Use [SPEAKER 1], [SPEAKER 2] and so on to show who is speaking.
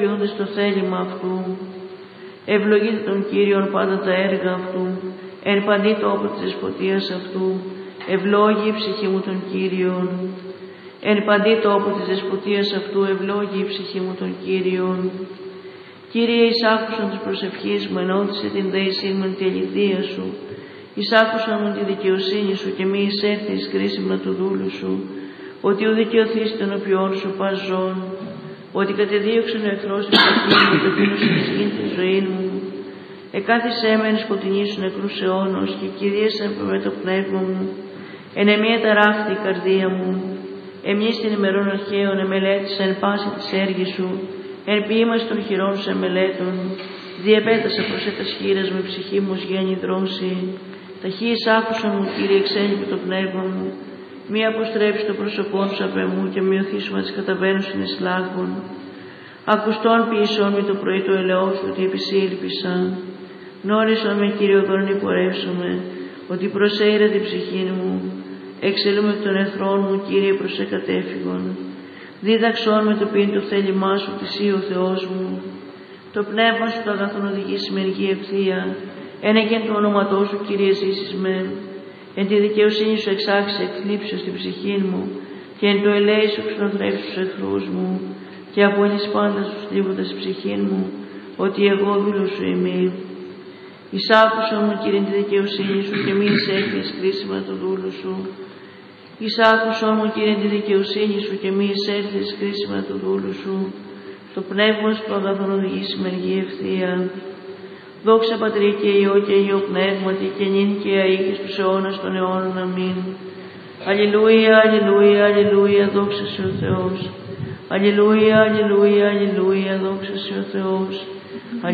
[SPEAKER 1] ποιούνται στο θέλημα αυτού. Ευλογείτε τον Κύριον πάντα τα έργα αυτού, εν παντή τόπο της δεσποτείας αυτού. Ευλόγη η ψυχή μου τον Κύριον. Εν παντή τόπο της δεσποτείας αυτού, ευλόγη η ψυχή μου τον Κύριον. Κύριε, εισάκουσον της προσευχής μου, ενώθησε την δέησή μου τη αληθεία σου. Εισάκουσον μου τη δικαιοσύνη σου και μη εισέρθει εις κρίσιμα του δούλου σου, ότι ο δικαιωθείς των οποίων σου πας ζών, ότι κατεδίωξεν ο εχθρός της ψυχής μου, το πίνωσε της γης τη ζωή μου. Εκάθισέ με εν σκοτεινή σου νεκρούς αιώνος και κυρίεσαι με το πνεύμα μου. Εν εμία ταράχτη η καρδία μου, εμείς την ημερών αρχαίων εμελέτησα εν πάση της έργης σου, εν ποίημας των χειρών σου εμελέτων. Διεπέτασα προς έτας χείρας με ψυχή μου ως γέννη δρόση. Ταχύης άκουσον μου, Κύριε, εξέλιπε το πνεύμα μου. Μη αποστρέψει το πρόσωπό σου απ' εμού και μειωθήσουμε τις καταβαίνουσιν εις λάγβων. Ακουστών ποιησόν με το πρωί το ελαιό σου, ότι επισήλπισα. Γνώρισον με, Κύριε, οδόν υπορεύσομαι, ότι προσέειρα την ψυχή μου. Εξελούμε εκ των εχθρών μου, Κύριε, προς εκατέφυγον. Δίδαξόν με το πίν το θέλημά σου, θυσί ο Θεός μου. Το πνεύμα σου το αγαθόν οδηγήσει με ενεργή ευθεία. Ένεγεν του ονόματός σου, Κύριε, ζήσεις με. Εν τη δικαιοσύνη σου εξάξεις εκθλίψεως στην ψυχή μου, και εν το ελέη σου ξενοθρεύσεις τους εχθρούς μου, και απολύς πάντα στους θλίβοντας της ψυχή μου, ότι εγώ δούλος σου είμαι. Εισάκουσον μου, Κύριε, τη δικαιοσύνη σου, και μη εισέχεις κρίσιμα το δούλου σου. Εισάκουσον μου, Κύριε, τη δικαιοσύνη σου, και μη εισέχεις κρίσιμα το δούλου σου. Το πνεύμα σου το αγαθόν οδηγήσει με ενεργή ευθεία. Δόξα Πατρί και Υιό και Υιό Πνεύματι, και νυν και αεί και στους αιώνας των αιώνων. Αμήν. Αλληλούια, αλληλούια, αλληλούια, δόξα σε ο Θεός. Αλληλούια, αλληλούια, αλληλούια, δόξα σε ο Θεός.